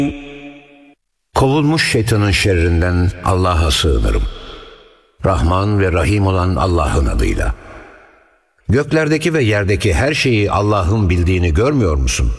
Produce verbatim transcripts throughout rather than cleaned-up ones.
Kovulmuş şeytanın şerrinden Allah'a sığınırım. Rahman ve Rahim olan Allah'ın adıyla. Göklerdeki ve yerdeki her şeyi Allah'ın bildiğini görmüyor musun?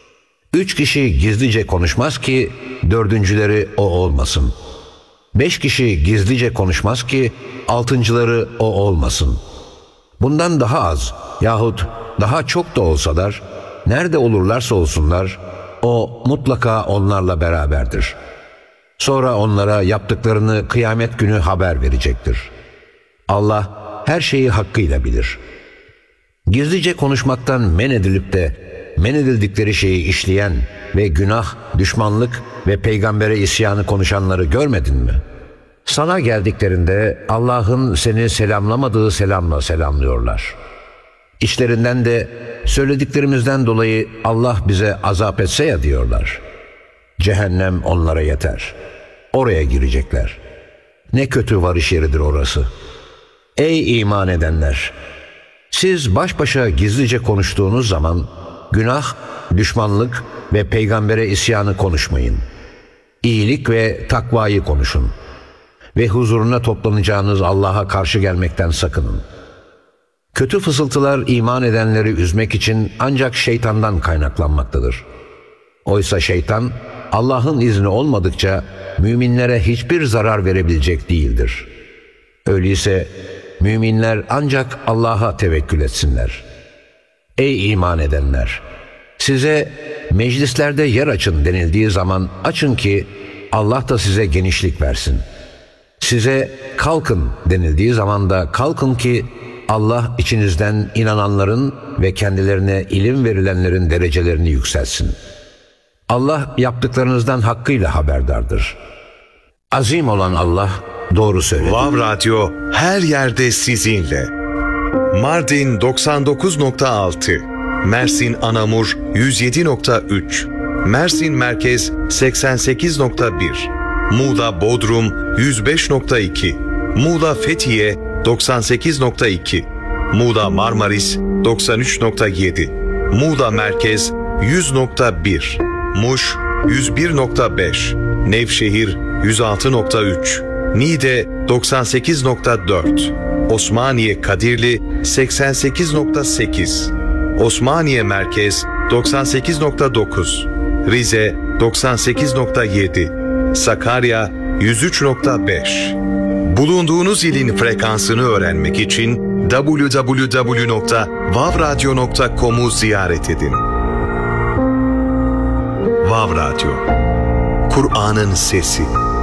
Üç kişi gizlice konuşmaz ki dördüncüleri o olmasın. Beş kişi gizlice konuşmaz ki altıncıları o olmasın. Bundan daha az yahut daha çok da olsalar, nerede olurlarsa olsunlar, o mutlaka onlarla beraberdir. Sonra onlara yaptıklarını kıyamet günü haber verecektir. Allah her şeyi hakkıyla bilir. Gizlice konuşmaktan men edilip de men edildikleri şeyi işleyen ve günah, düşmanlık ve peygambere isyanı konuşanları görmedin mi? Sana geldiklerinde Allah'ın seni selamlamadığı selamla selamlıyorlar. İçlerinden de söylediklerimizden dolayı Allah bize azap etse ya diyorlar. Cehennem onlara yeter. Oraya girecekler. Ne kötü varış yeridir orası. Ey iman edenler! Siz baş başa gizlice konuştuğunuz zaman günah, düşmanlık ve peygambere isyanı konuşmayın. İyilik ve takvayı konuşun. Ve huzuruna toplanacağınız Allah'a karşı gelmekten sakının. Kötü fısıltılar iman edenleri üzmek için ancak şeytandan kaynaklanmaktadır. Oysa şeytan Allah'ın izni olmadıkça müminlere hiçbir zarar verebilecek değildir. Öyleyse müminler ancak Allah'a tevekkül etsinler. Ey iman edenler! Size meclislerde yer açın denildiği zaman açın ki Allah da size genişlik versin. Size kalkın denildiği zaman da kalkın ki Allah içinizden inananların ve kendilerine ilim verilenlerin derecelerini yükseltsin. Allah yaptıklarınızdan hakkıyla haberdardır. Azim olan Allah doğru söyledi. Vav Radyo her yerde sizinle. Mardin doksan dokuz nokta altı, Mersin Anamur yüz yedi nokta üç, Mersin Merkez seksen sekiz nokta bir, Muğla Bodrum yüz beş nokta iki, Muğla Fethiye doksan sekiz nokta iki, Muğla Marmaris doksan üç nokta yedi, Muğla Merkez yüz nokta bir, Muş yüz bir nokta beş, Nevşehir yüz altı nokta üç, Niğde doksan sekiz nokta dört, Osmaniye Kadirli seksen sekiz nokta sekiz, Osmaniye Merkez doksan sekiz nokta dokuz, Rize doksan sekiz nokta yedi, Sakarya yüz üç nokta beş. Bulunduğunuz ilin frekansını öğrenmek için double-u double-u double-u nokta vav radyo nokta com'u ziyaret edin. Vav Radyo, Kur'an'ın sesi.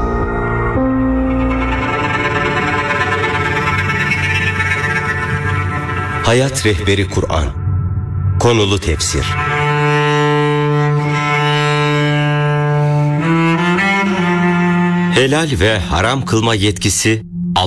Hayat Rehberi Kur'an. Konulu tefsir. Helal ve haram kılma yetkisi